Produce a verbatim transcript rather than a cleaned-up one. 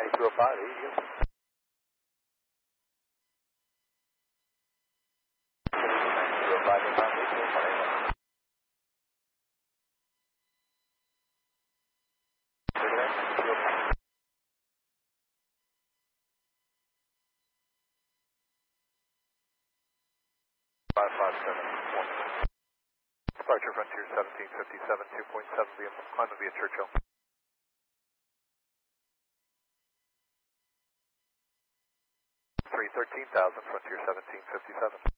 two oh five, there you go. two oh five, inbound, five five seven one. Departure Frontier seventeen fifty-seven, two point seven, via, climb via Churchill. three thirteen thousand, Frontier seventeen fifty-seven.